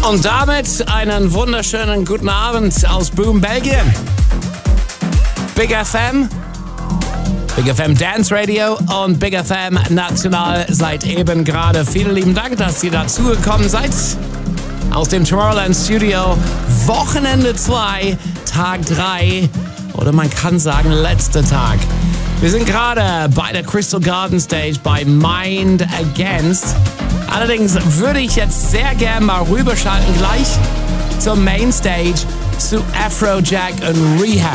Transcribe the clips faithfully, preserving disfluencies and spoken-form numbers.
Und damit einen wunderschönen guten Abend aus Boom, Belgien. Big F M, Big F M Dance Radio und Big F M National seit eben gerade. Vielen lieben Dank, dass ihr dazugekommen seid. Aus dem Tomorrowland Studio, Wochenende zwei, Tag drei oder man kann sagen letzter Tag. Wir sind gerade bei der Crystal Garden Stage bei Mind Against. Allerdings würde ich jetzt sehr gern mal rüberschalten gleich zur Mainstage zu Afrojack und Rehab.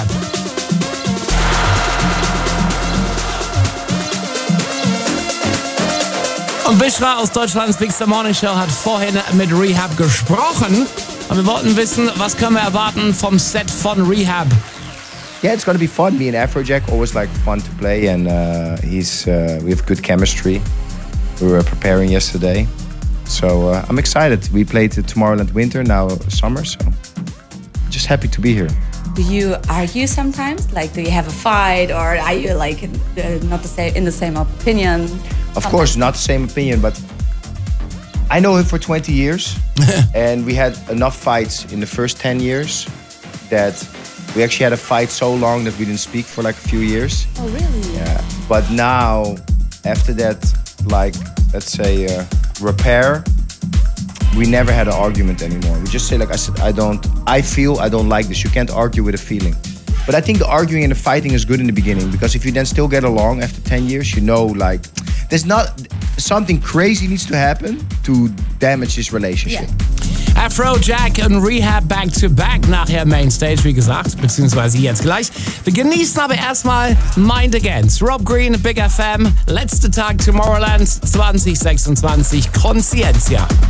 Und Bishra aus Deutschlands Big Star Morning Show hat vorhin mit Rehab gesprochen. Und wir wollten wissen, was können wir erwarten vom Set von Rehab? Yeah, it's gonna be fun. Me and Afrojack always like fun to play, and uh, he's uh, we have good chemistry. We were preparing yesterday, so uh, I'm excited. We played the Tomorrowland Winter, now summer, so just happy to be here. Do you argue sometimes? Like, do you have a fight, or are you like uh, not the same in the same opinion? Of sometimes? course, not the same opinion, but I know him for twenty years, and we had enough fights in the first ten years that we actually had a fight so long that we didn't speak for like a few years. Oh, really? Yeah. But now, after that, like, let's say, uh, repair, we never had an argument anymore. We just say, like I said, I don't, I feel I don't like this. You can't argue with a feeling. But I think the arguing and the fighting is good in the beginning, because if you then still get along after ten years, you know, like, there's not, something crazy needs to happen to damage this relationship. Yeah. Afrojack und Rehab back to back nachher Mainstage, wie gesagt, beziehungsweise jetzt gleich. Wir genießen aber erstmal Mind Against. Rob Green, Big F M, letzter Tag Tomorrowland zwanzig sechsundzwanzig, Conscientia.